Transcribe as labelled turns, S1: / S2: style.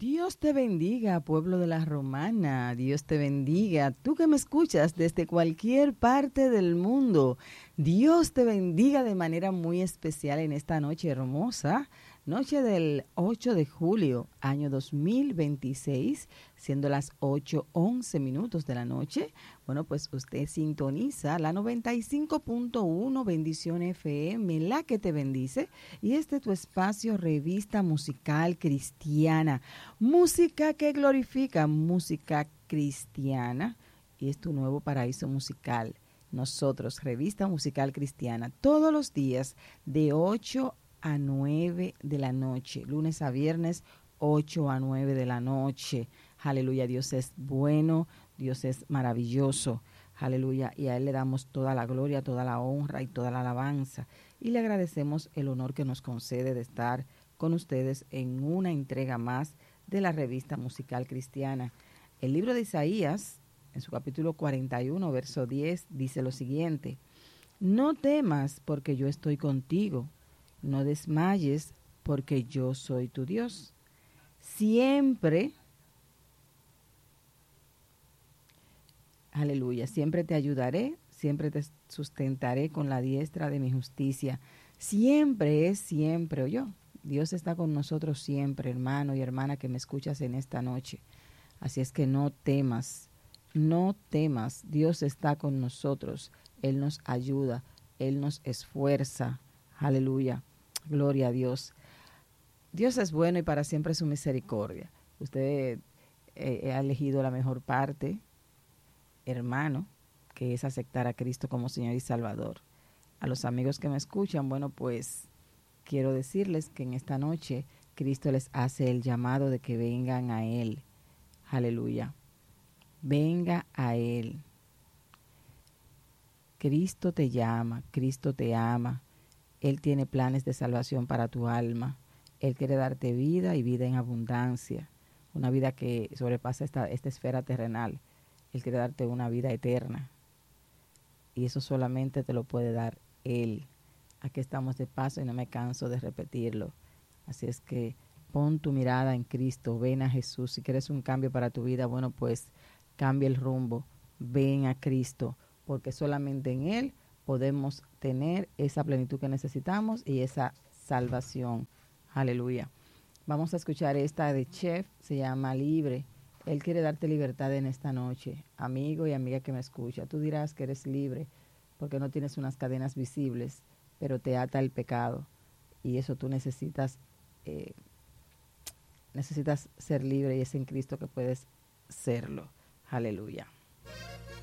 S1: Dios te bendiga, pueblo de la Romana. Dios te bendiga, tú que me escuchas desde cualquier parte del mundo. Dios te bendiga de manera muy especial en esta noche hermosa, noche del 8 de julio, año 2026, siendo las 8:11 de la noche. Bueno, pues usted sintoniza la 95.1 Bendición FM, la que te bendice. Y este es tu espacio, revista musical cristiana. Música que glorifica, música cristiana. Y es tu nuevo paraíso musical. Nosotros, revista musical cristiana, todos los días de 8 a 9 de la noche, lunes a viernes, 8 a 9 de la noche. Aleluya, Dios es bueno, Dios es maravilloso. Aleluya, y a Él le damos toda la gloria, toda la honra y toda la alabanza. Y le agradecemos el honor que nos concede de estar con ustedes en una entrega más de la revista musical cristiana. El libro de Isaías, en su capítulo 41, verso 10, dice lo siguiente: no temas porque yo estoy contigo, no desmayes porque yo soy tu Dios. Siempre, aleluya, siempre te ayudaré, siempre te sustentaré con la diestra de mi justicia. Siempre es siempre, oyó. Dios está con nosotros siempre, hermano y hermana que me escuchas en esta noche. Así es que no temas, no temas. Dios está con nosotros. Él nos ayuda, Él nos esfuerza. Aleluya, gloria a Dios. Dios es bueno y para siempre su misericordia. Usted ha elegido la mejor parte, hermano, que es aceptar a Cristo como Señor y Salvador. A los amigos que me escuchan, bueno, pues quiero decirles que en esta noche Cristo les hace el llamado de que vengan a Él. Aleluya. Venga a Él. Cristo te llama, Cristo te ama. Él tiene planes de salvación para tu alma. Él quiere darte vida y vida en abundancia. Una vida que sobrepasa esta esfera terrenal. Él quiere darte una vida eterna. Y eso solamente te lo puede dar Él. Aquí estamos de paso y no me canso de repetirlo. Así es que pon tu mirada en Cristo, ven a Jesús. Si quieres un cambio para tu vida, bueno, pues cambia el rumbo, ven a Cristo, porque solamente en Él podemos tener esa plenitud que necesitamos y esa salvación. Aleluya. Vamos a escuchar esta de Chef, se llama Libre. Él quiere darte libertad en esta noche. Amigo y amiga que me escucha, tú dirás que eres libre porque no tienes unas cadenas visibles, pero te ata el pecado. Y eso tú necesitas ser libre y es en Cristo que puedes serlo. Aleluya.